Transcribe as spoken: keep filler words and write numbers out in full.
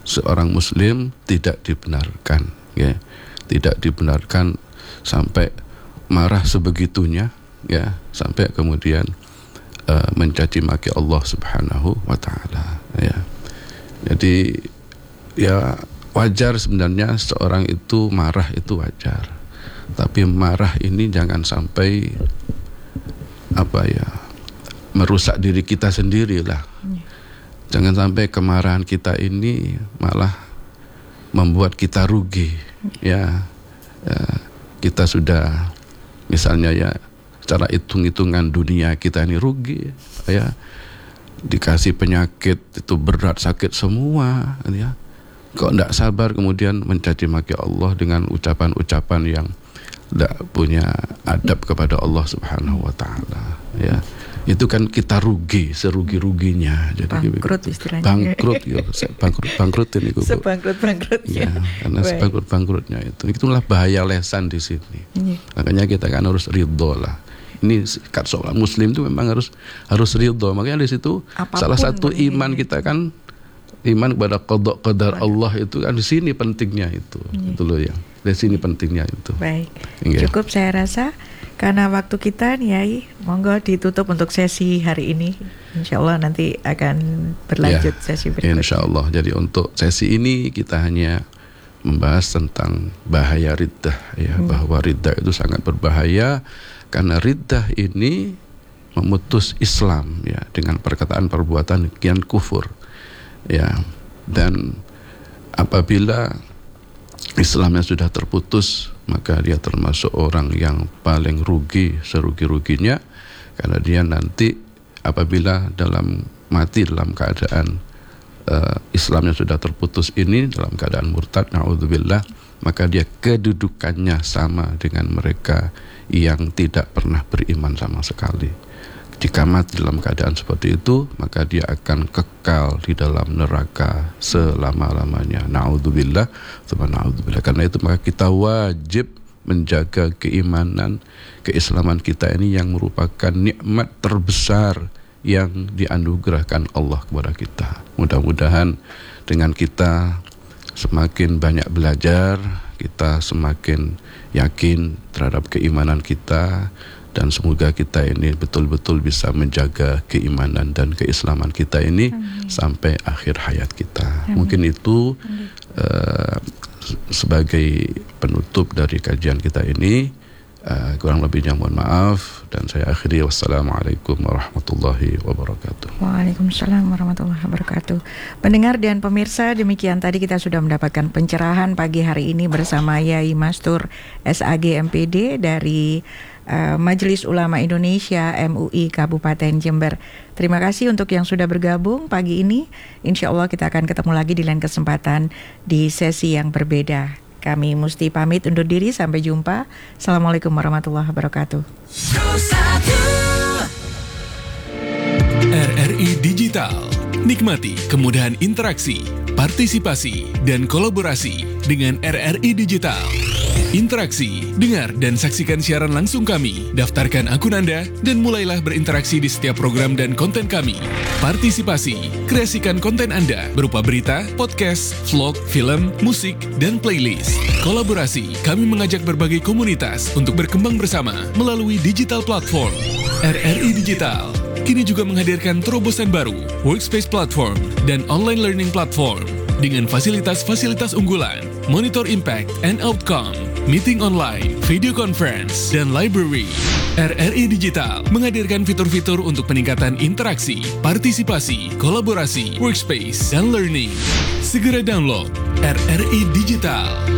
seorang muslim tidak dibenarkan, ya. Tidak dibenarkan sampai marah sebegitunya, ya, sampai kemudian uh, mencaci maki Allah Subhanahu wa taala, ya. Jadi ya wajar sebenarnya seorang itu marah, itu wajar. Tapi marah ini jangan sampai apa ya, merusak diri kita sendiri lah. Jangan sampai kemarahan kita ini malah membuat kita rugi, ya. Ya, kita sudah misalnya ya secara hitung-hitungan dunia kita ini rugi, ya, dikasih penyakit itu berat, sakit semua, ya. Kok tidak sabar kemudian mencaci maki Allah dengan ucapan-ucapan yang tidak punya adab kepada Allah Subhanahu wa taala, ya. Itu kan kita rugi serugi-ruginya. Jadi bangkrut istilahnya. Bangkrut, ya, bangkrut, bangkrut ini. Sebangkrut-bangkrutnya. Ya, karena Baik. sebangkrut-bangkrutnya itu. Itulah bahaya lesan di sini. Iya. Makanya kita kan harus ridho lah. Ini sikap seorang muslim itu memang harus harus ridho. Makanya di situ apapun salah satu iman ini. Kita kan iman kepada qada qadar Allah itu kan di sini pentingnya itu. Iya. Itu loh ya. Di sini pentingnya itu. Baik. Iya. Cukup saya rasa. Karena waktu kita nih Yai, monggo ditutup untuk sesi hari ini. Insya Allah nanti akan berlanjut ya, sesi berikutnya. Insya Allah. Jadi untuk sesi ini kita hanya membahas tentang bahaya riddah, ya, hmm. bahwa riddah itu sangat berbahaya karena riddah ini memutus Islam, ya, dengan perkataan perbuatan kian kufur, ya. Dan apabila Islamnya sudah terputus, maka dia termasuk orang yang paling rugi serugi-ruginya, karena dia nanti apabila dalam mati dalam keadaan uh, Islamnya sudah terputus ini, dalam keadaan murtad, na'udzubillah, maka dia kedudukannya sama dengan mereka yang tidak pernah beriman sama sekali. Jika mati dalam keadaan seperti itu, maka dia akan kekal di dalam neraka selama-lamanya. Na'udzubillah, subhanallah. Karena itu maka kita wajib menjaga keimanan, keislaman kita ini yang merupakan nikmat terbesar yang dianugerahkan Allah kepada kita. Mudah-mudahan dengan kita semakin banyak belajar, kita semakin yakin terhadap keimanan kita, dan semoga kita ini betul-betul bisa menjaga keimanan dan keislaman kita ini Amin. Sampai akhir hayat kita. Amin. Mungkin itu uh, sebagai penutup dari kajian kita ini. Uh, kurang lebihnya mohon maaf, dan saya akhiri. Wassalamualaikum warahmatullahi wabarakatuh. Waalaikumsalam warahmatullahi wabarakatuh. Pendengar dan pemirsa, demikian tadi kita sudah mendapatkan pencerahan pagi hari ini bersama Yai Mastur S A G M P D dari uh, Majelis Ulama Indonesia M U I Kabupaten Jember. Terima kasih untuk yang sudah bergabung pagi ini. Insya Allah kita akan ketemu lagi di lain kesempatan di sesi yang berbeda. Kami mesti pamit undur diri, sampai jumpa. Assalamualaikum warahmatullahi wabarakatuh. R R I Digital. Nikmati kemudahan interaksi, partisipasi, dan kolaborasi dengan R R I Digital. Interaksi, dengar dan saksikan siaran langsung kami. Daftarkan akun Anda dan mulailah berinteraksi di setiap program dan konten kami. Partisipasi, kreasikan konten Anda berupa berita, podcast, vlog, film, musik, dan playlist. Kolaborasi, kami mengajak berbagai komunitas untuk berkembang bersama melalui digital platform. R R I Digital kini juga menghadirkan terobosan baru, workspace platform, dan online learning platform dengan fasilitas-fasilitas unggulan, monitor impact and outcome, meeting online, video conference, dan library. R R I Digital menghadirkan fitur-fitur untuk peningkatan interaksi, partisipasi, kolaborasi, workspace, dan learning. Segera download R R I Digital.